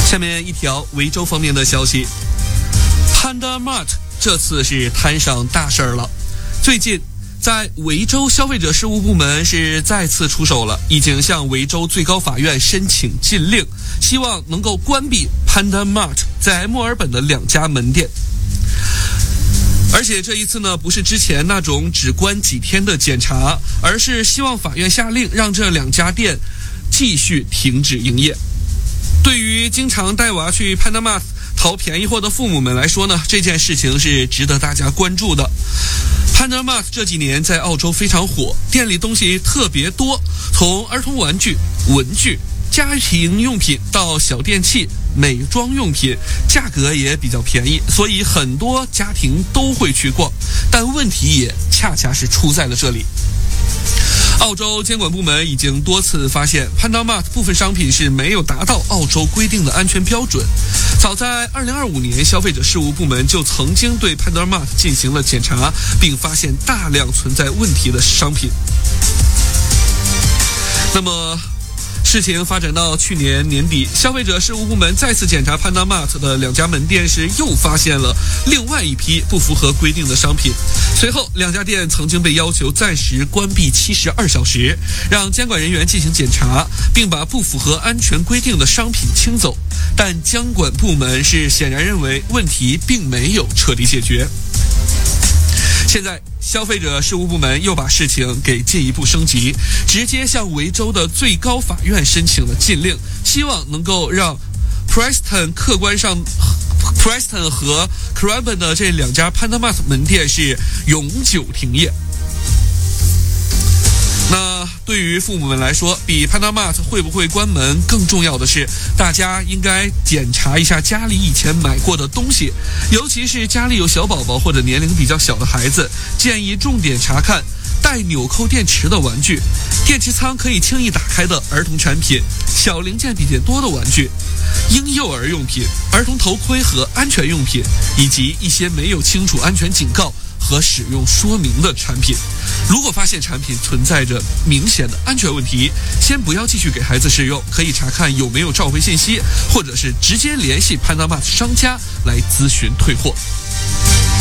下面一条维州方面的消息 ，Panda Mart 这次是摊上大事儿了。最近，在维州消费者事务部门是再次出手了，已经向维州最高法院申请禁令，希望能够关闭 Panda Mart 在墨尔本的2家门店。而且这一次呢，不是之前那种只关几天的检查，而是希望法院下令让这2家店继续停止营业。对于经常带娃去 Panda Mart 淘便宜货的父母们来说呢，这件事情是值得大家关注的。Panda Mart 这几年在澳洲非常火，店里东西特别多，从儿童玩具、文具、家庭用品到小电器、美妆用品，价格也比较便宜，所以很多家庭都会去逛。但问题也恰恰是出在了这里。澳洲监管部门已经多次发现 Panda Mart 部分商品是没有达到澳洲规定的安全标准。早在2025年，消费者事务部门就曾经对 Panda Mart 进行了检查，并发现大量存在问题的商品。那么事情发展到去年年底，消费者事务部门再次检查 Panda Mart 的2家门店时，又发现了另外一批不符合规定的商品。随后2家店曾经被要求暂时关闭72小时，让监管人员进行检查，并把不符合安全规定的商品清走。但监管部门是显然认为问题并没有彻底解决。现在消费者事务部门又把事情给进一步升级，直接向维州的最高法院申请了禁令，希望能够让 Preston 和 Craven 的这2家 Panda Mart 门店是永久停业。那对于父母们来说，比 Panda Mart 会不会关门更重要的是，大家应该检查一下家里以前买过的东西，尤其是家里有小宝宝或者年龄比较小的孩子，建议重点查看带纽扣电池的玩具、电池仓可以轻易打开的儿童产品、小零件比较多的玩具、婴幼儿用品、儿童头盔和安全用品，以及一些没有清楚安全警告和使用说明的产品。如果发现产品存在着明显的安全问题，先不要继续给孩子使用，可以查看有没有召回信息，或者是直接联系 Panda Mart 商家来咨询退货。